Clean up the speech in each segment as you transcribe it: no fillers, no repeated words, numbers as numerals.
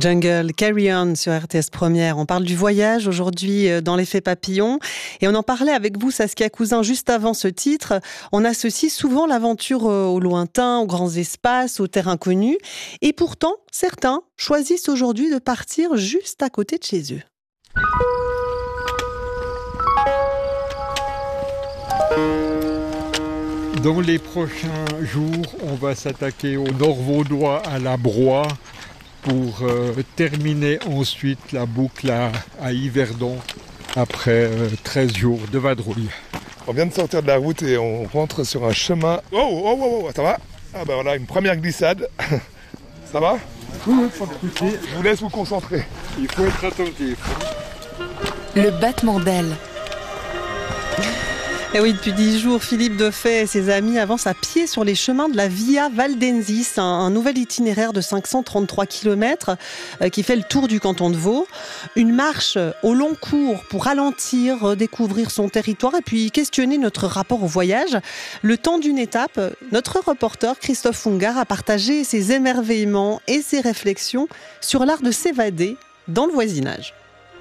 Jungle, Carry On sur RTS Première. On parle du voyage aujourd'hui dans l'effet papillon et on en parlait avec vous, Saskia Cousin, juste avant ce titre. On associe souvent l'aventure au lointain, aux grands espaces, aux terres inconnues et pourtant, certains choisissent aujourd'hui de partir juste à côté de chez eux. Dans les prochains jours, on va s'attaquer au Nord Vaudois, à la Broye, pour terminer ensuite la boucle à Yverdon après 13 jours de vadrouille. On vient de sortir de la route et on rentre sur un chemin. Oh, ça va? Ah ben voilà, une première glissade. Ça va? Oui, pas de souci. Je vous laisse vous concentrer. Il faut être attentif. Le battement d'ailes. Et oui, depuis 10 jours, Philippe Defay et ses amis avancent à pied sur les chemins de la Via Valdensis, un nouvel itinéraire de 533 km qui fait le tour du canton de Vaud. Une marche au long cours pour ralentir, découvrir son territoire et puis questionner notre rapport au voyage. Le temps d'une étape, notre reporter Christophe Fungard a partagé ses émerveillements et ses réflexions sur l'art de s'évader dans le voisinage.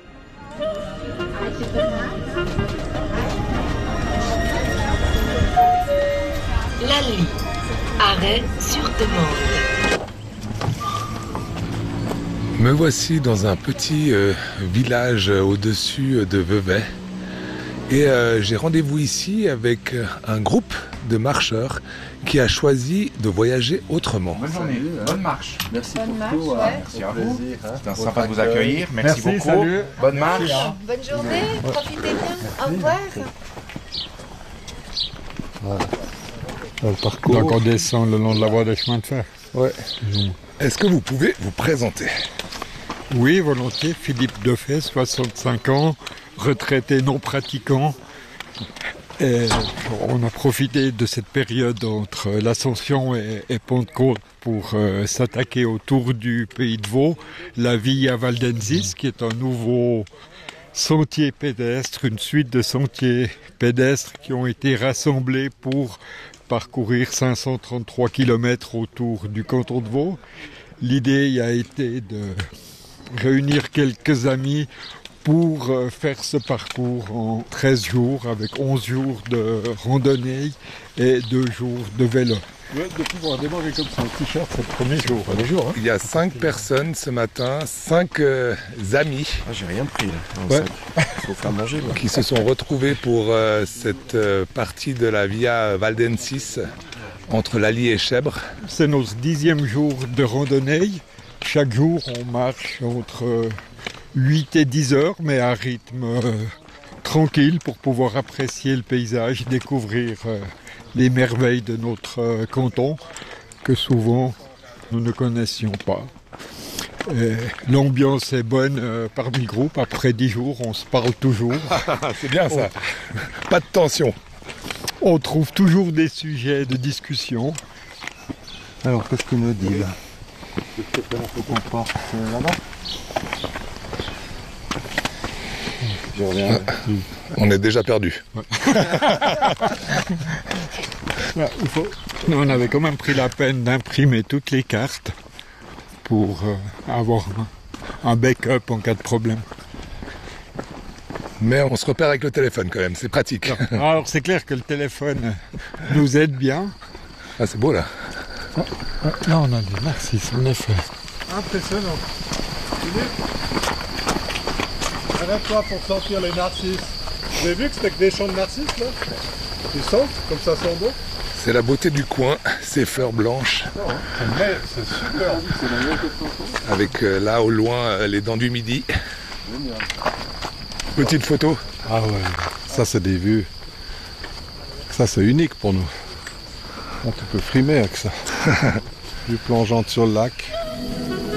Lally, arrêt sur demande. Me voici dans un petit village au-dessus de Vevey. Et j'ai rendez-vous ici avec un groupe de marcheurs qui a choisi de voyager autrement. Bonne journée, bonne marche. Merci pour tout. Ouais. Merci à vous. C'était sympa de vous accueillir. Merci beaucoup. Salut. Bonne marche. Bonne journée, profitez bien. Au revoir. Voilà. Le parcours. Donc on descend le long de la voie de chemin de fer. Ouais. Est-ce que vous pouvez vous présenter? Oui, volontiers. Philippe Defay, 65 ans, retraité non pratiquant. Et on a profité de cette période entre l'Ascension et Pentecôte pour s'attaquer autour du pays de Vaud, la Via Valdensis, qui est un nouveau sentier pédestre, une suite de sentiers pédestres qui ont été rassemblés pour parcourir 533 km autour du canton de Vaud. L'idée a été de réunir quelques amis pour faire ce parcours en 13 jours, avec 11 jours de randonnée et 2 jours de vélo. Ouais, de pouvoir démarrer comme ça, en t-shirt, c'est le premier jour. Il y a 5 personnes ce matin, 5 amis. Ah, j'ai rien pris là. Ouais. Faut faire manger. Là. Qui se sont retrouvés pour cette partie de la Via Valdensis entre Lally et Chèvre. C'est notre 10e jour de randonnée. Chaque jour, on marche entre 8 et 10 heures, mais à rythme tranquille pour pouvoir apprécier le paysage, découvrir les merveilles de notre canton que souvent nous ne connaissions pas. L'ambiance est bonne parmi le groupe. Après 10 jours, on se parle toujours. C'est bien ça. Pas de tension. On trouve toujours des sujets de discussion. Alors, qu'est-ce qu'il nous dit là? Faut qu'on parte là-bas. Je reviens. On est déjà perdu. Ouais. On avait quand même pris la peine d'imprimer toutes les cartes pour avoir un backup en cas de problème. Mais on se repère avec le téléphone quand même, c'est pratique. Alors c'est clair que le téléphone nous aide bien. Ah, c'est beau là. Là on a des narcisses en effet. Impressionnant. Arrête-toi pour sentir les narcisses. Vous avez vu que c'était que des champs de narcisses là? Ils sentent, comme ça sent bon. C'est la beauté du coin, ces fleurs blanches. Mais c'est super. Avec là au loin les dents du midi. Petite photo. Ah ouais, ça c'est des vues. Ça c'est unique pour nous. On peut frimer avec ça. Du plongeante sur le lac.